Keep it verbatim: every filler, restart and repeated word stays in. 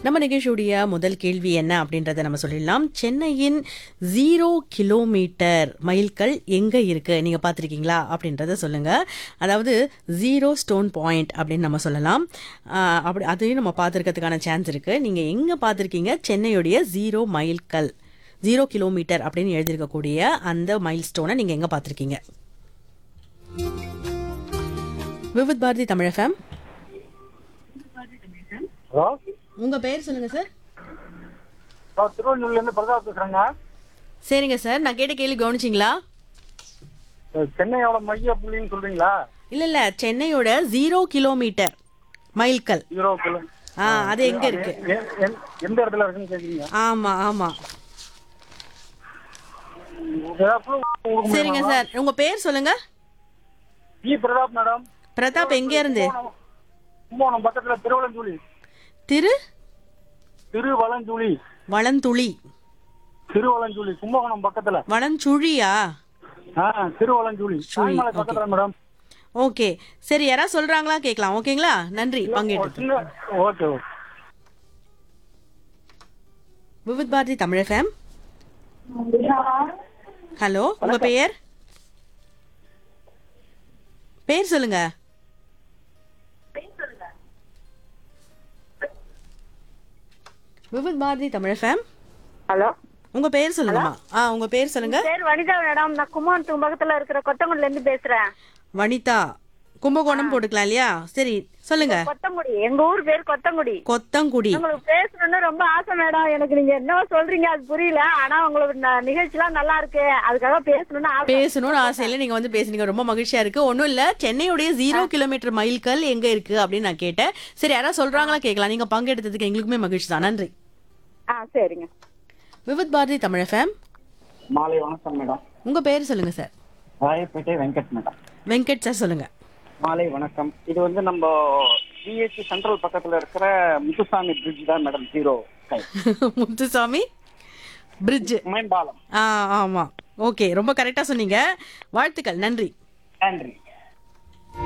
நம்ம நிகழ்ச்சியுடைய முதல் கேள்வி என்ன அப்படின்றத நம்ம சொல்லிடலாம். சென்னையின் ஜீரோ கிலோமீட்டர் மைல்கல் எங்க இருக்கு, நீங்க பார்த்திருக்கீங்களா அப்படின்றத சொல்லுங்க. அதாவது ஜீரோ ஸ்டோன் பாயிண்ட் அப்படின்னு நம்ம சொல்லலாம். ஆஹ் அப்படி அதையும் நம்ம பார்த்துருக்கிறதுக்கான சான்ஸ் இருக்கு. நீங்க எங்க பார்த்திருக்கீங்க சென்னையுடைய ஜீரோ மைல்கல், ஜீரோ கிலோமீட்டர் அப்படின்னு எழுதியிருக்கக்கூடிய அந்த மைல் ஸ்டோனை நீங்க எங்க பார்த்திருக்கீங்க? விவித் பாரதி தமிழ் எஃப்எம். ஹலோ, உங்க பேர் சொல்லுங்க சார். நான் திருவள்ளூர்ல இருந்து பிரதாப் பேசுறேங்க. சரிங்க சார், நான் கேட்ட கேள்வி கவனிச்சிங்களா? சென்னையோட மைய புள்ளின்னு சொல்றீங்களா? இல்ல இல்ல, சென்னையோட ஜீரோ கிலோமீட்டர் மைல்கல். Zero kilo. ஆ, அது எங்க இருக்கு? எ- எ- எந்த இடத்துல இருக்குன்னு கேக்குறீங்க? ஆமா ஆமா. ஏதாவது clue கொடுக்க சரிங்க முடியுமா? சார், உங்க பேர் சொல்லுங்க. We Pratap madam. பிரதாப் எங்க இருந்து? கும்பகோணம் பக்கத்துல திருவலஞ்சூழி. திரு திருவலஞ்சூழி. வளந்துளி. திருவலஞ்சூழி கும்பகோணம் பக்கத்துல. வளஞ்சுழியா? ஆ, திருவலஞ்சூழி சுழி, தாய்மலை okay. பக்கத்துல மேடம். ஓகே, சரி, யாராவது சொல்றாங்களா கேட்கலாம். ஓகேங்களா, நன்றி ஒரு பங்கேற்று. சின்ன okay okay. Vividh Bharathi Tamil FM. Hello, உங்க பெயர் பேர் சொல்லுங்க. விவித் பாரதி தமிழ் எஃப்எம். ஹலோ, உங்க பேர் சொல்லுங்கம்மா. ஆ, உங்க பேர் சொல்லுங்க. பேர் வனிதா மேடம். நான் கும்பகோணத்துக்கு பக்கத்துல இருக்கிற கொத்தங்குடில இருந்து பேசுறேன். வனிதா, கும்பகோணம் போட்டுக்கலாம் இல்லையா? சரி, சொல்லுங்க. கொத்தங்குடி, எங்க ஊர் பேர் கொத்தங்குடி. கொத்தங்குடி. உங்களுக்கு பேசணும்னு ரொம்ப ஆசை மேடம். எனக்கு நீங்க என்ன சொல்றீங்க அது புரியல. ஆனா உங்களுக்கு ந- நிகழ்ச்சிலாம் நல்லா இருக்கு, அதுக்காக பேசணும்னு ஆசை. பேசணும்னு ஆசையில நீங்க வந்து பேசுனீங்க, ரொம்ப மகிழ்ச்சியா இருக்கு. ஒண்ணும் இல்ல, சென்னையுடைய ஜீரோ கிலோமீட்டர் மைல்கல் எங்க இருக்கு அப்படின்னு நான் கேட்டேன். சரி, யாராவது சொல்றாங்களா கேட்கலாம். நீங்க பங்கெடுத்ததுக்கு எங்களுக்குமே மகிழ்ச்சி தான். நன்றி. ஆ, சரிங்க. விவித் பாரதி தமிழ் எஃப்எம். மாலை வணக்கம் மேடம். உங்க பேர் சொல்லுங்க sir. Royapettah Venkat madam. Venkat sir சொல்லுங்க. மாலை வணக்கம். இது வந்து நம்ம பிஎஸ்சி சென்ட்ரல் பக்கத்துல இருக்கிற முத்துசாமி பிரிட்ஜ் தான் மேடம். Zero Muthusamy bridge. மேம்பாலம். ஆ, ஆமா. ஓகே, ரொம்ப கரெக்டா சொன்னீங்க. வாழ்த்துக்கள், நன்றி. நன்றி.